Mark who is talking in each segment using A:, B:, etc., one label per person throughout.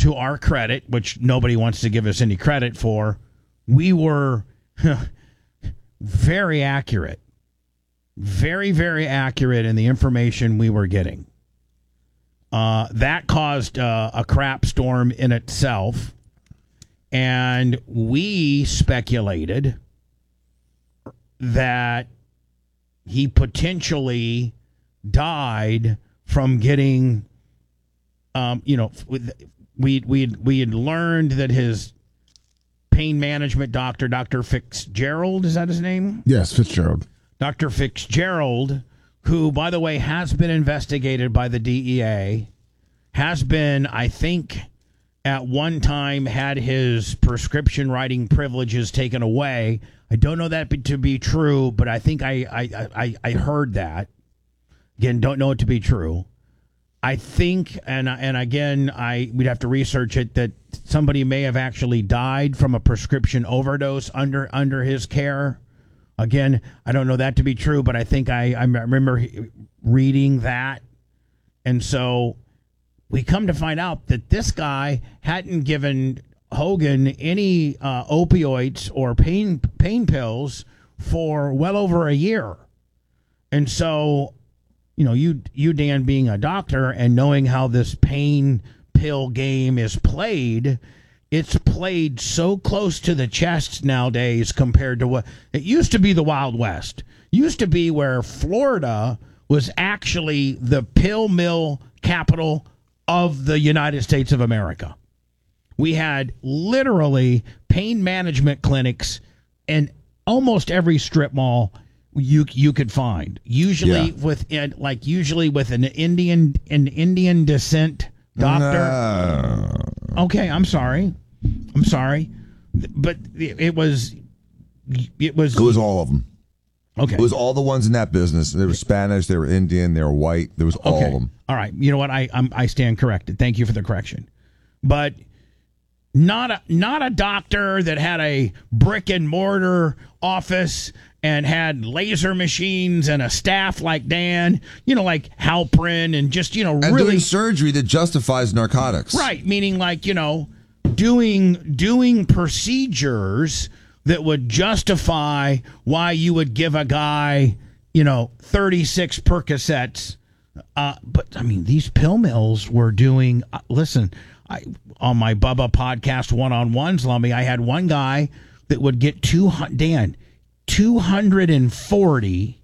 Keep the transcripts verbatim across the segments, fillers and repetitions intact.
A: to our credit, which nobody wants to give us any credit for, we were very accurate. Very, very accurate in the information we were getting. Uh, that caused uh, a crap storm in itself. And we speculated that he potentially died from getting, um, you know, we we we had learned that his pain management doctor, Doctor Fitzgerald, is that his name?
B: Yes, Fitzgerald.
A: Doctor Fitzgerald, who, by the way, has been investigated by the D E A, has been, I think, at one time had his prescription writing privileges taken away. I don't know that to be true, but I think I I, I, I heard that. Again, don't know it to be true. I think, and and again, I we'd have to research it, that somebody may have actually died from a prescription overdose under under his care. Again, I don't know that to be true, but I think I, I remember reading that. And so we come to find out that this guy hadn't given Hogan any uh, opioids or pain pain pills for well over a year. And so, you know, you, you Dan, being a doctor and knowing how this pain pill game is played, it's played so close to the chest nowadays compared to what it used to be. The Wild West used to be where Florida was actually the pill mill capital of the United States of America. We had literally pain management clinics in almost every strip mall you you could find. Usually yeah. with like usually with an Indian an Indian descent doctor.
B: No.
A: Okay, I'm sorry. I'm sorry. But it was it was
C: It was all of them.
A: Okay.
C: It was all the ones in that business. They were Spanish, they were Indian, they were white. There was all
A: okay.
C: of them.
A: All right. You know what? I I'm, I stand corrected. Thank you for the correction. But not a not a doctor that had a brick and mortar office and had laser machines and a staff like Dan, you know, like Halprin, and just, you know,
C: and
A: really
C: doing surgery that justifies narcotics.
A: Right, meaning like, you know, doing doing procedures that would justify why you would give a guy, you know, thirty-six Percocets. Uh, but, I mean, these pill mills were doing, uh, listen, I, on my Bubba podcast one-on-ones, Lummy, I had one guy that would get two hundred, Dan, two hundred forty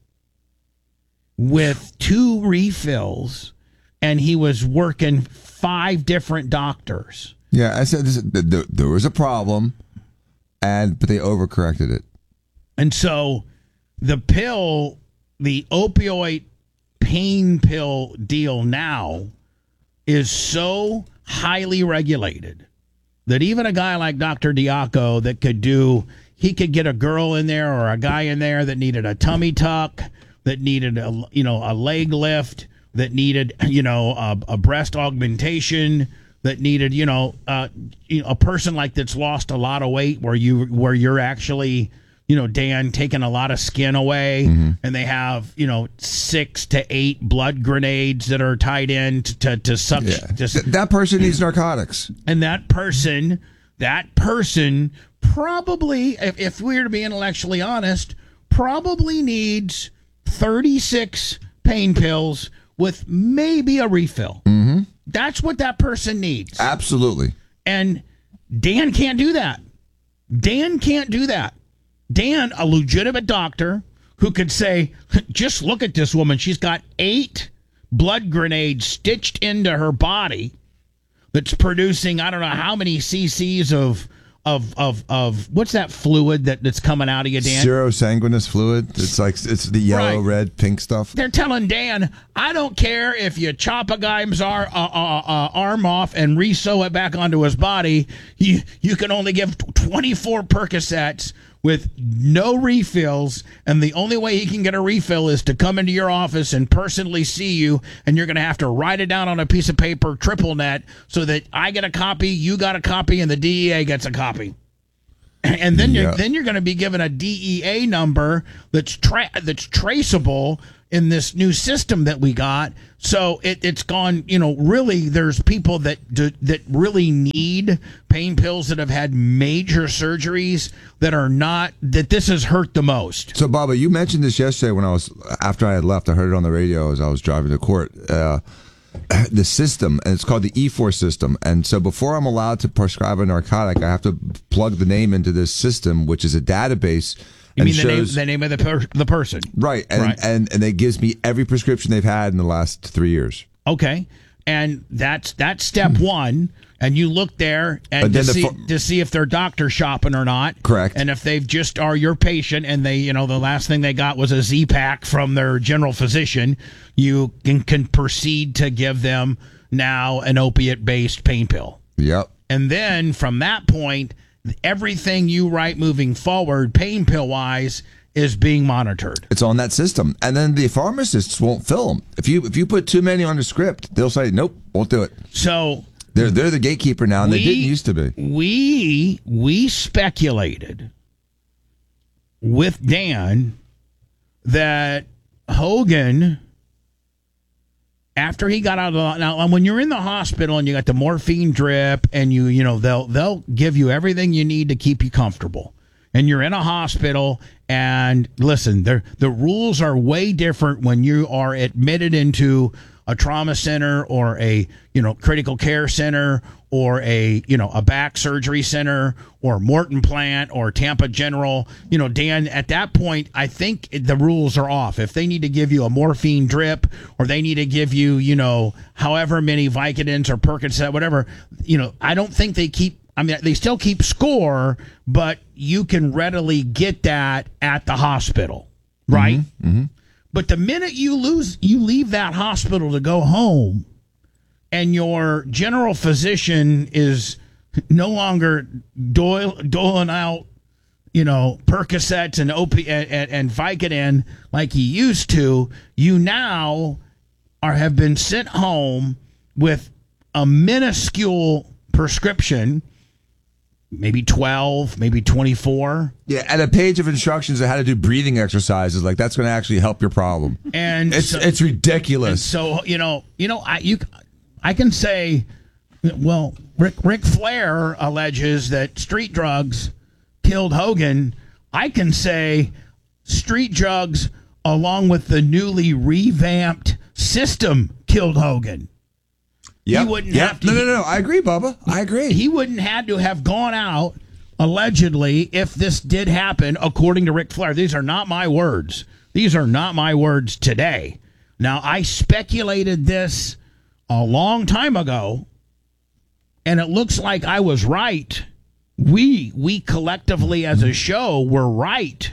A: with two refills, and he was working five different doctors.
C: Yeah, I said this, there, there was a problem, and but they overcorrected it.
A: And so the pill, the opioid pain pill deal now is so highly regulated that even a guy like Doctor Diaco that could do, he could get a girl in there or a guy in there that needed a tummy tuck, that needed a, you know, a leg lift, that needed, you know, a, a breast augmentation, that needed, you know, uh, you know, a person like that's lost a lot of weight, where you where you're actually, you know, Dan, taking a lot of skin away, mm-hmm. and they have, you know, six to eight blood grenades that are tied in to to, to suck.
C: Yeah.
A: To,
C: Th- that person needs narcotics,
A: and that person, that person probably, if, if we were to be intellectually honest, probably needs thirty-six pain pills with maybe a refill.
C: Mm-hmm.
A: That's what that person needs.
C: Absolutely.
A: And Dan can't do that. Dan can't do that. Dan, a legitimate doctor who could say, just look at this woman. She's got eight blood grenades stitched into her body that's producing, I don't know how many cc's of of of of what's that fluid that, that's coming out of you, Dan?
C: Serosanguinous fluid. It's like it's the yellow,
A: right.
C: red, pink stuff.
A: They're telling Dan, I don't care if you chop a guy's ar- uh, uh, uh, arm off and re-sew it back onto his body. You you can only give twenty-four Percocets with no refills, and the only way he can get a refill is to come into your office and personally see you, and you're going to have to write it down on a piece of paper, triple net, so that I get a copy, you got a copy, and the D E A gets a copy. And then you're
C: Yeah.
A: then you're going to be given a D E A number that's tra- that's traceable in this new system that we got. So it, it's gone. You know, really, there's people that do, that really need pain pills that have had major surgeries that are not that this has hurt the most.
C: So, Baba, you mentioned this yesterday when I was after I had left. I heard it on the radio as I was driving to court. Uh, the system, and it's called the E four system. And so, before I'm allowed to prescribe a narcotic, I have to plug the name into this system, which is a database.
A: You
C: and
A: mean the name
C: shows,
A: the name of the per- the person?
C: right? And,
A: Right.
C: and and it gives me every prescription they've had in the last three years.
A: Okay, and that's that's step one. And you look there and
C: But
A: to
C: then the
A: see
C: fo-
A: to see if they're doctor shopping or not.
C: Correct.
A: And if they've just are your patient and they, you know, the last thing they got was a Z-Pack from their general physician, you can, can proceed to give them now an opiate-based pain pill.
C: Yep.
A: And then from that point, everything you write moving forward, pain pill-wise, is being monitored.
C: It's on that system, and then the pharmacists won't fill them. If you if you put too many on the script, they'll say nope, won't do it.
A: So
C: They're they're the gatekeeper now, and
A: we,
C: they didn't used to be.
A: We we speculated with Dan that Hogan, after he got out of the now when you're in the hospital and you got the morphine drip and you you know they'll they'll give you everything you need to keep you comfortable. And you're in a hospital, and listen, the the rules are way different when you are admitted into a trauma center or a you know critical care center or a you know a back surgery center or Morton Plant or Tampa General. You know, Dan, at that point, I think the rules are off. If they need to give you a morphine drip or they need to give you you know however many Vicodins or Percocet, whatever, you know, I don't think they keep. I mean, they still keep score, but you can readily get that at the hospital, right?
C: Mm-hmm, mm-hmm.
A: But the minute you lose, you leave that hospital to go home, and your general physician is no longer dole, doling out, you know, Percocets and opi- and, and, and Vicodin like he used to. You now are have been sent home with a minuscule prescription. Maybe twelve, maybe twenty-four.
C: Yeah, and a page of instructions on how to do breathing exercises. Like that's going to actually help your problem.
A: And
C: it's
A: so,
C: it's ridiculous.
A: So you know, you know, I you, I can say, well, Rick Ric Flair alleges that street drugs killed Hogan. I can say street drugs, along with the newly revamped system, killed Hogan.
C: Yep.
A: He wouldn't
C: yep.
A: have to.
C: No, no, no. I agree, Bubba. I agree.
A: He wouldn't have to have gone out, allegedly, if this did happen, according to Ric Flair. These are not my words. These are not my words today. Now, I speculated this a long time ago, and it looks like I was right. We, we collectively as a show were right.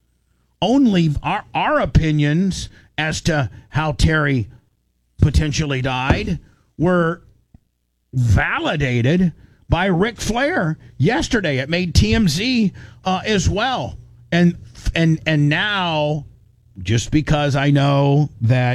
A: Only our, our opinions as to how Terry potentially died were validated by Ric Flair yesterday. It made T M Z uh, as well, and and and now, just because I know that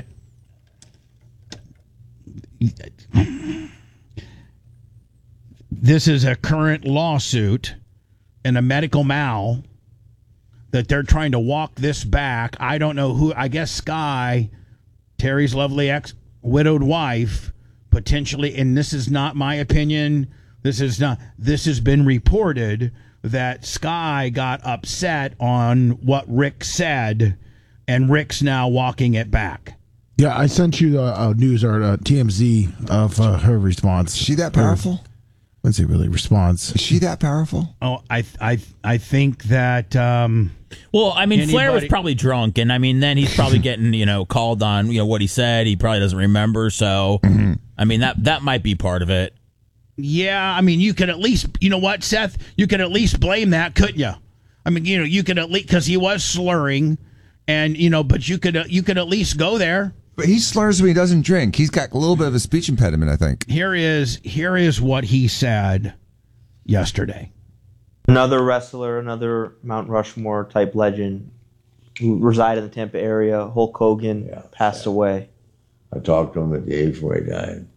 A: this is a current lawsuit and a medical mal that they're trying to walk this back. I don't know who. I guess Sky, Terry's lovely ex widowed wife, potentially, and this is not my opinion. This is not. This has been reported that Sky got upset on what Rick said, and Rick's now walking it back.
B: Yeah, I sent you the uh, news or uh, T M Z of uh, her response.
C: Is she that powerful?
B: Her, let's see, really response.
C: Is she that powerful?
A: Oh, I, I, I think that. Um,
D: Well, I mean, Flair was
A: Anybody-
D: probably drunk, and I mean, then he's probably getting, you know, called on, you know, what he said. He probably doesn't remember, so I mean, that that might be part of it.
A: Yeah, I mean, you could at least, you know what, Seth? You could at least blame that, couldn't you? I mean, you know, you could at least, because he was slurring, and you know, but you could, uh, you could at least go there.
C: But he slurs when he doesn't drink. He's got a little bit of a speech impediment, I think.
A: Here is, here is what he said yesterday.
E: Another wrestler, another Mount Rushmore type legend who resided in the Tampa area, Hulk Hogan,
F: Yeah,
E: passed
F: yeah.
E: away.
F: I talked to him at the age where he died.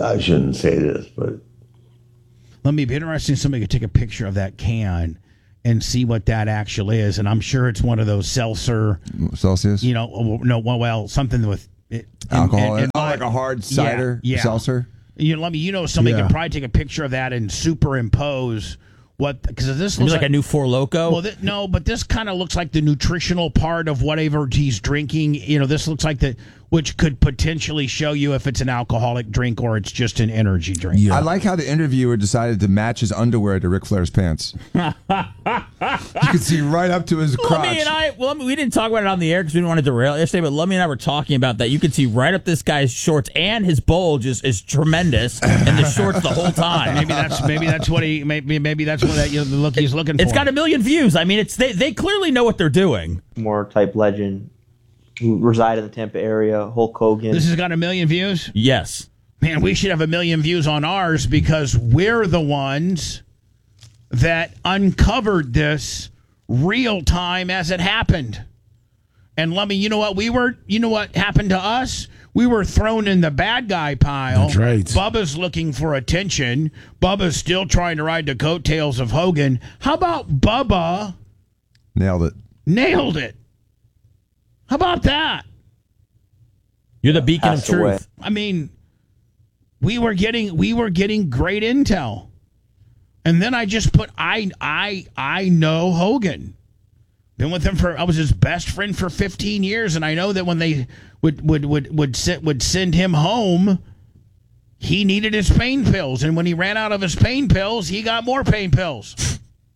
F: I shouldn't say this, but
A: Let me be interesting. Somebody could take a picture of that can and see what that actually is. And I'm sure it's one of those seltzer,
C: Celsius?
A: you know, no, well, well something with it,
C: Alcohol.
A: and- and-
C: oh, like a hard cider
A: Yeah, yeah.
C: seltzer?
A: You know, let me. You know, somebody
B: Yeah.
A: could probably take a picture of that and superimpose what, because this
D: Maybe
A: looks
D: like, a new Four Loko.
A: Well, th- no, but this kind of looks like the nutritional part of whatever he's drinking. You know, this looks like the, which could potentially show you if it's an alcoholic drink or it's just an energy drink.
B: Yeah.
C: I like how the interviewer decided to match his underwear to Ric Flair's pants. You could see right up to his crotch.
D: Lummy and I, well, we didn't talk about it on the air because we didn't want to derail it yesterday, but Lummy and I were talking about that. You could see right up this guy's shorts, and his bulge is, is tremendous in the shorts the whole time.
A: Maybe that's maybe that's what he maybe maybe that's what that, you know, the look he's looking for.
D: It's got a million views. I mean, it's they, they clearly know what they're doing.
E: More type legend who reside in the Tampa area. Hulk Hogan.
A: This has got a million views.
D: Yes.
A: Man, we should have a million views on ours because we're the ones that uncovered this real time as it happened. And let me, you know what we were, you know what happened to us? We were thrown in the bad guy pile.
B: That's right.
A: Bubba's looking for attention. Bubba's still trying to ride the coattails of Hogan. How about Bubba
C: Nailed it.
A: nailed it? How about that?
D: You're the beacon of
E: Passed away.
D: truth.
A: I mean, we were getting we were getting great intel. And then I just put I I I know Hogan. Been with him for I was his best friend for fifteen years, and I know that when they would would would would sit, would send him home, he needed his pain pills, and when he ran out of his pain pills, he got more pain pills.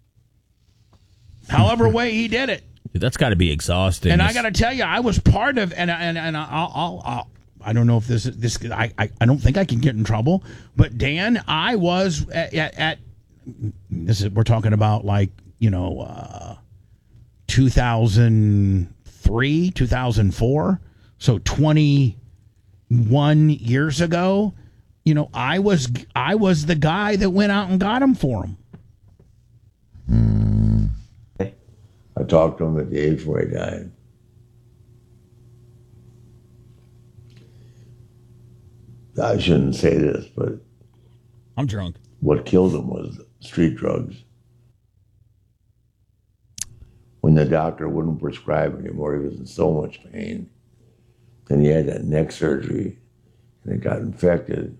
A: However way he did it.
D: Dude, that's got to be exhausting.
A: And I got to tell you, I was part of, and and and I'll, I'll, I'll I don't know if this is this. I, I I don't think I can get in trouble. But Dan, I was at, at, at this is we're talking about like you know, uh, two thousand three, two thousand four, so twenty-one years ago. You know, I was I was the guy that went out and got him for him.
F: I talked to him the day before he died. I shouldn't say this, but
D: I'm drunk.
F: what killed him was street drugs. When the doctor wouldn't prescribe anymore, he was in so much pain. Then he had that neck surgery, and it got infected.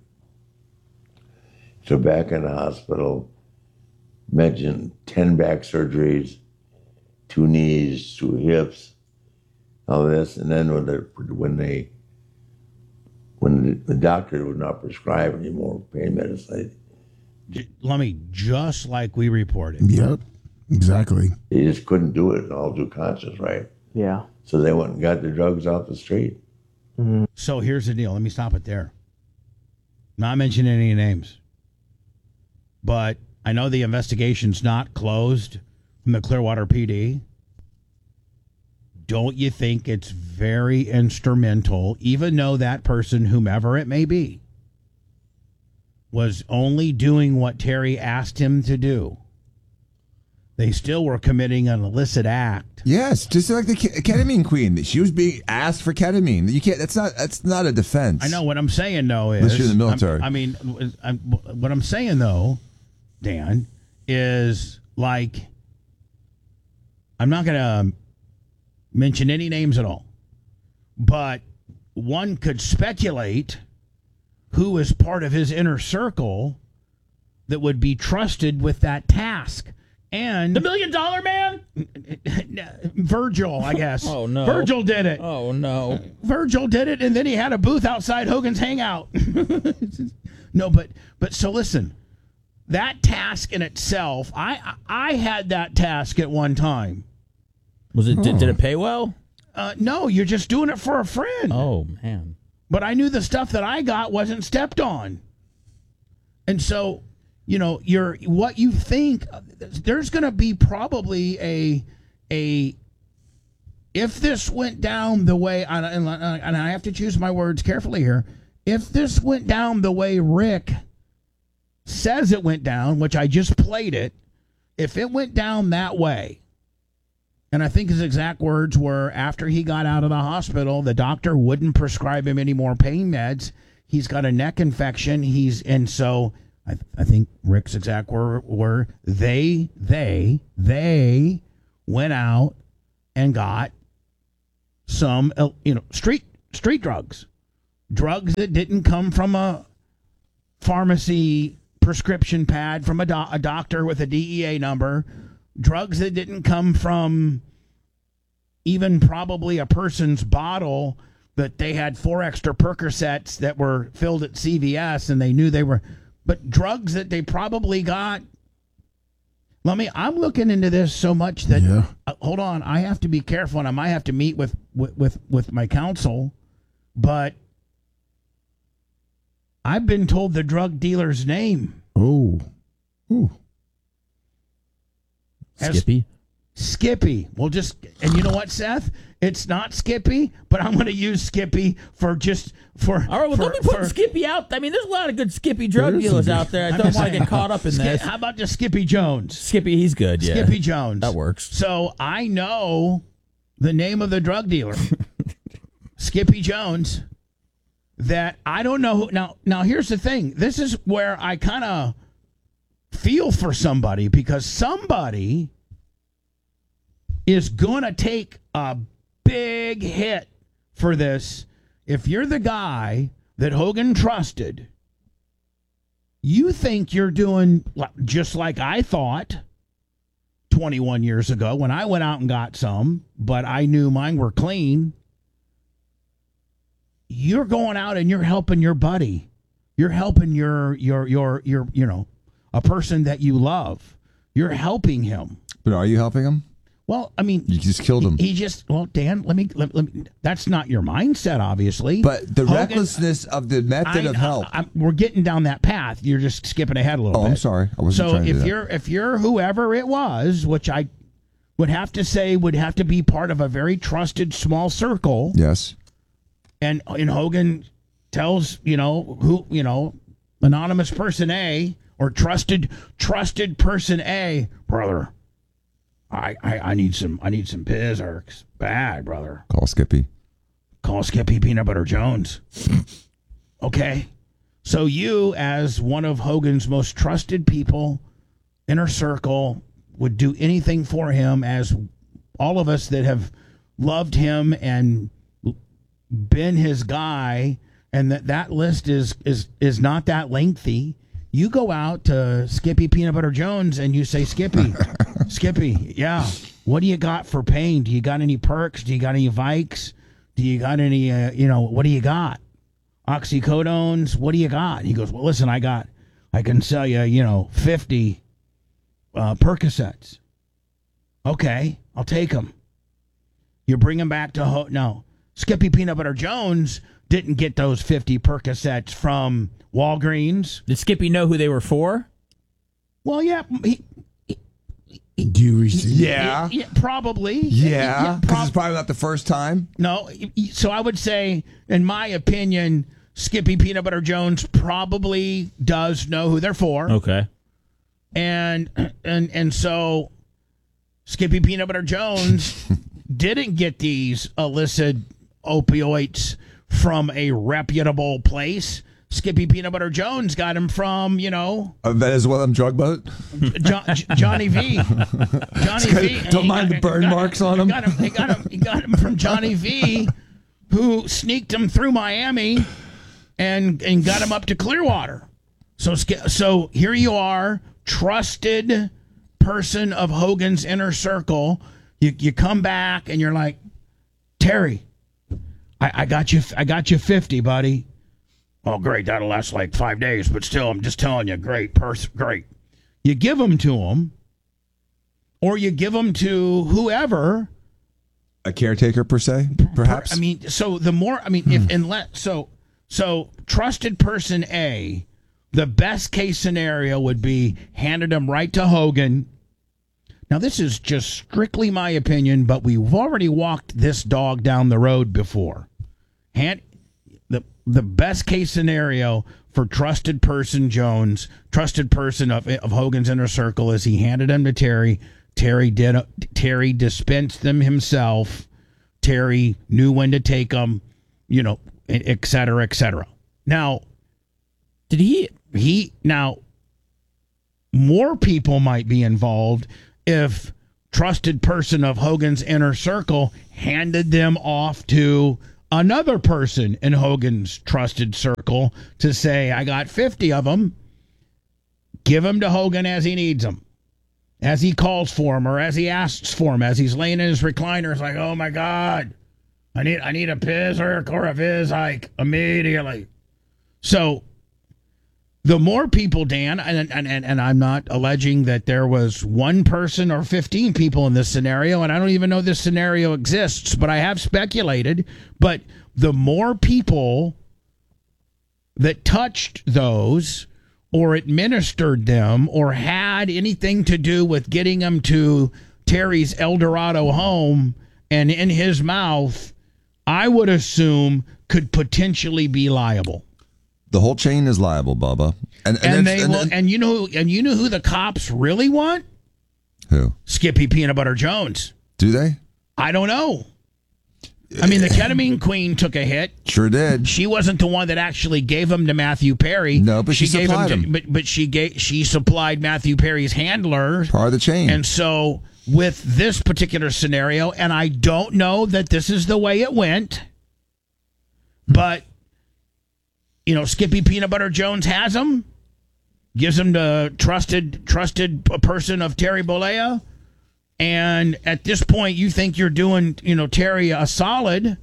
F: So back in the hospital, mentioned ten back surgeries, two knees, two hips, all this, and then when the when they when the, the doctor would not prescribe anymore pain medicine,
A: Let me just like we reported.
B: Yep, exactly.
F: they just couldn't do it in all due conscience, right?
E: Yeah.
F: So they went and got the drugs off the street.
A: So here's the deal. Let me stop it there. Not mention any names. But I know the investigation's not closed from the Clearwater P D. Don't you think it's very instrumental, even though that person, whomever it may be, was only doing what Terry asked him to do? They still were committing an illicit act.
C: Yes, just like the ke- ketamine queen. She was being asked for ketamine. You can't. That's not. That's not a defense.
A: I know what I'm saying, though, is
C: Unless you're in the military.
A: I'm- I mean, I'm, what I'm saying, though, Dan, is like I'm not going to mention any names at all, but one could speculate who is part of his inner circle that would be trusted with that task. And
D: The Million Dollar Man?
A: Virgil, I guess.
D: Oh, no.
A: Virgil did it.
D: Oh, no.
A: Virgil did it, and then he had a booth outside Hogan's Hangout. No, but but so listen, that task in itself, I I had that task at one time.
D: Was it? Did, did it pay well?
A: Uh, no, you're just doing it for a friend.
D: Oh, man.
A: But I knew the stuff that I got wasn't stepped on, and so you know, you're what you think. There's going to be probably a a if this went down the way, and, and I have to choose my words carefully here. If this went down the way Rick says it went down, which I just played it, if it went down that way, and I think his exact words were, after he got out of the hospital, the doctor wouldn't prescribe him any more pain meds. He's got a neck infection. He's and so I, I think Rick's exact word were they they they went out and got some uh, you know street street drugs, drugs that didn't come from a pharmacy prescription pad from a, do- a doctor with a D E A number, drugs that didn't come from even probably a person's bottle that they had four extra Percocets that were filled at C V S and they knew they were, but drugs that they probably got. Let me, I'm looking into this so much that,
B: Yeah.
A: uh, hold on, I have to be careful and I might have to meet with, with, with, with my counsel, but I've been told the drug dealer's name.
B: Oh. Ooh.
A: As-
D: Skippy.
A: Skippy. Well, just, and you know what, Seth? It's not Skippy, but I'm going to use Skippy for just, for.
D: All right, well,
A: for,
D: don't be putting
A: for-
D: Skippy out. I mean, there's a lot of good Skippy drug
B: There is some
D: dealers
B: good-
D: out there. I
A: I'm
D: don't
A: just
D: want to
A: saying.
D: get caught up in
A: Ski-
D: this.
A: How about just Skippy Jones?
D: Skippy, he's good, yeah.
A: Skippy Jones.
D: That works.
A: So I know the name of the drug dealer, Skippy Jones, that I don't know who. Now, now here's the thing. This is where I kind of feel for somebody because somebody is going to take a big hit for this. If you're the guy that Hogan trusted, you think you're doing li- just like I thought twenty-one years ago when I went out and got some, but I knew mine were clean. You're going out and you're helping your buddy. You're helping your your your your you know, a person that you love. You're helping him.
C: But are you helping him?
A: Well, I mean,
C: You just killed him.
A: he, he just well, Dan. Let me, let, let me. That's not your mindset, obviously.
C: But the
A: Hogan-
C: recklessness of the method
A: I-
C: of help.
A: I, I, we're getting down that path. You're just skipping ahead a little
C: oh,
A: bit.
C: I'm sorry. I wasn't
A: So
C: trying to do
A: if
C: that.
A: you're if you're whoever it was, which I would have to say would have to be part of a very trusted small circle,
C: Yes.
A: and and Hogan tells you know who you know anonymous person A or trusted trusted person A, brother. I, I, I need some I need some Pizarks. Bad, brother.
C: Call Skippy.
A: Call Skippy Peanut Butter Jones. Okay. So you, as one of Hogan's most trusted people, inner circle, would do anything for him, as all of us that have loved him and been his guy, and that that list is is is not that lengthy. You go out to Skippy Peanut Butter Jones and you say, Skippy, Skippy, yeah, what do you got for pain? Do you got any perks? Do you got any Vikes? Do you got any, uh, you know, what do you got? Oxycodones? What do you got? He goes, well, listen, I got, I can sell you, you know, fifty uh, Percocets. Okay, I'll take them. You bring them back to, Ho- no, Skippy Peanut Butter Jones didn't get those fifty Percocets from Walgreens.
D: Did Skippy know who they were for?
A: Well, yeah, he,
B: Do you receive?
C: Yeah.
A: yeah, probably.
C: Yeah. Because
A: prob-
C: it's probably not the first time.
A: no, so I would say, in my opinion, Skippy Peanut Butter Jones probably does know who they're for,
D: Okay.
A: and and and so Skippy Peanut Butter Jones didn't get these illicit opioids from a reputable place. Skippy Peanut Butter Jones got him from, you know,
C: A Venezuelan drug boat.
A: Jo- J- Johnny V. Johnny V.
C: Don't
A: He
C: mind
A: got-
C: the burn
A: he got
C: marks on him.
A: He got him. He got him. He got him from Johnny V, who sneaked him through Miami, and and got him up to Clearwater. So sk- so here you are, trusted person of Hogan's inner circle. You you come back and you're like, Terry, I, I got you. I got you fifty, buddy. Oh, great. That'll last like five days, but still, I'm just telling you, great person, great. You give them to them, or you give them to whoever.
C: A caretaker, per se, perhaps.
A: I mean, so the more, I mean, if unless so, so trusted person A, the best case scenario would be handed them right to Hogan. Now, this is just strictly my opinion, but we've already walked this dog down the road before. Hand the the best case scenario for trusted person Jones, trusted person of of Hogan's inner circle, is he handed them to Terry. Terry did. Terry dispensed them himself. Terry knew when to take them, you know, et cetera, et cetera. Now,
D: Did he?
A: he now more people might be involved if trusted person of Hogan's inner circle handed them off to another person in Hogan's trusted circle to say, I got fifty of them. Give them to Hogan as he needs them, as he calls for them, or as he asks for them, as he's laying in his recliner. It's like, oh my God, I need I need a piss or a viz hike immediately. So the more people, Dan, and, and, and, and I'm not alleging that there was one person or fifteen people in this scenario, and I don't even know this scenario exists, but I have speculated. But the more people that touched those or administered them or had anything to do with getting them to Terry's El Dorado home and in his mouth, I would assume could potentially be liable.
C: The whole chain is liable, Bubba. And and,
A: And
C: it's-
A: they
C: and,
A: will,
C: and-
A: and you know, and you know who the cops really want?
C: who
A: Skippy Peanut Butter Jones.
C: do they?
A: I don't know. I mean, the ketamine queen took a hit.
C: Sure did.
A: She wasn't the one that actually gave him to Matthew Perry.
C: No, but she
A: gave
C: supplied
A: him. To,
C: him.
A: but but she gave she supplied Matthew Perry's handler.
C: Part of the chain.
A: And so with this particular scenario, and I don't know that this is the way it went, but you know, Skippy Peanut Butter Jones has them, gives them to trusted trusted person of Terry Bollea, and at this point, you think you're doing, you know, Terry a solid,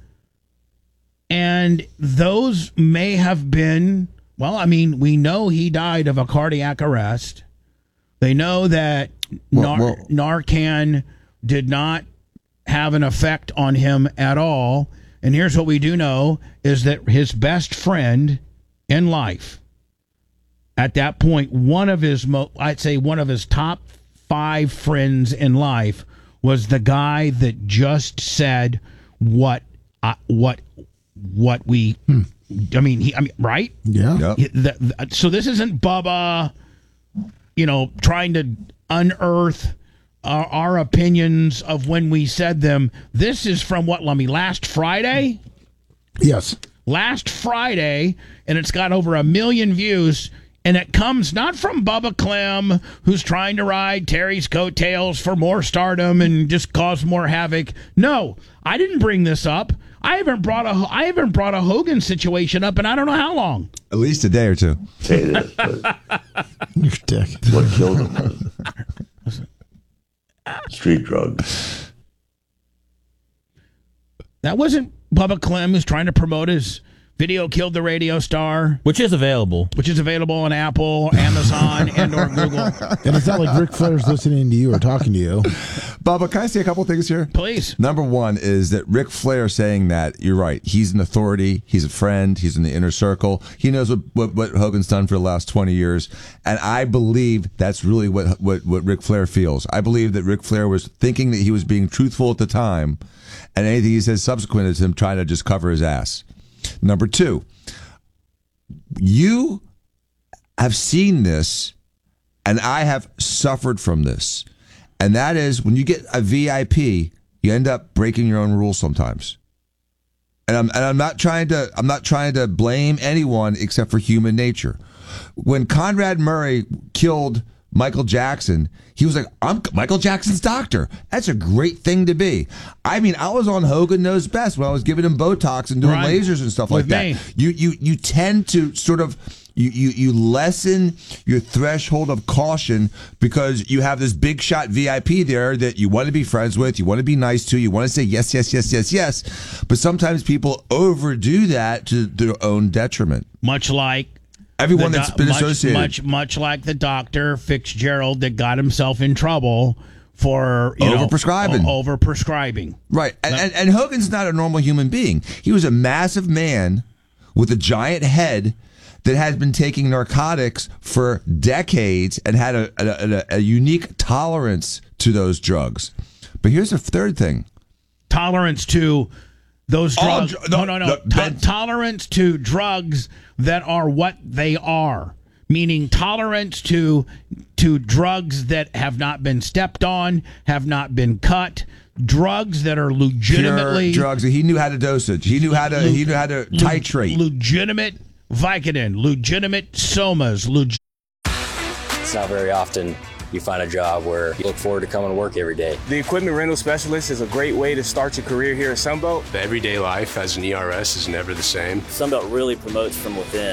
A: and those may have been, well, I mean, we know he died of a cardiac arrest. They know that
C: Well,
A: Nar-
C: well-
A: Narcan did not have an effect on him at all. And here's what we do know is that his best friend in life, at that point, one of his, mo- I'd say one of his top five friends in life was the guy that just said what, uh, what, what we, I mean, he, I mean, right?
B: Yeah.
C: Yep.
A: The- the- so this isn't Bubba, you know, trying to unearth our, our opinions of when we said them. This is from what, Lummy, last Friday?
B: Yes.
A: Last Friday, and it's got over a million views, and it comes not from Bubba Clem, who's trying to ride Terry's coattails for more stardom and just cause more havoc. No, I didn't bring this up. I haven't brought a I haven't brought a Hogan situation up in I don't know how long.
C: At least a day or two.
F: Say this, but
B: You dick.
F: what killed him was street drugs.
A: That wasn't Bubba Clem who's trying to promote his video Killed the Radio Star,
D: Which is available.
A: which is available on Apple, Amazon, and or Google.
B: And it's not like Ric Flair's listening to you or talking to you.
C: Bubba, can I say a couple things here?
A: Please.
C: Number one is that Ric Flair saying that, you're right, he's an authority, he's a friend, he's in the inner circle. He knows what, what, what Hogan's done for the last twenty years. And I believe that's really what, what, what Ric Flair feels. I believe that Ric Flair was thinking that he was being truthful at the time, and anything he says subsequent is him trying to just cover his ass. Number two, you have seen this, and I have suffered from this. And that is when you get a V I P, you end up breaking your own rules sometimes. And I'm and I'm not trying to I'm not trying to blame anyone except for human nature. When Conrad Murray killed Michael Jackson, he was like, I'm Michael Jackson's doctor. That's a great thing to be. I mean, I was on Hogan Knows Best when I was giving him Botox and doing
A: Right.
C: lasers and stuff
A: With
C: like
A: me.
C: that. You you you tend to sort of you, you you lessen your threshold of caution because you have this big shot V I P there that you want to be friends with, you want to be nice to, you want to say yes, yes, yes, yes, yes. But sometimes people overdo that to their own detriment.
A: Much like
C: Everyone
A: the
C: that's
A: doc-
C: been
A: much,
C: associated.
A: much, much like the doctor Fitzgerald that got himself in trouble for you know,
C: Overprescribing.
A: o- overprescribing.
C: Right. And, and, and Hogan's not a normal human being. He was a massive man with a giant head that had been taking narcotics for decades and had a, a, a, a unique tolerance to those drugs. But here's the third thing.
A: Tolerance to those
C: All
A: drugs.
C: dr-
A: no,
C: no,
A: no, no.
C: the-
A: To-
C: the-
A: tolerance to drugs that are what they are. Meaning tolerance to to drugs that have not been stepped on, have not been cut, drugs that are legitimately
C: Pure drugs. He knew how to dosage. He knew how to. He knew how to titrate.
A: legitimate Vicodin, legitimate somas, leg-
G: It's not very often you find a job where you look forward to coming to work every day.
H: The equipment rental specialist is a great way to start your career here at Sunbelt.
I: The everyday life as an E R S is never the same.
G: Sunbelt really promotes from within.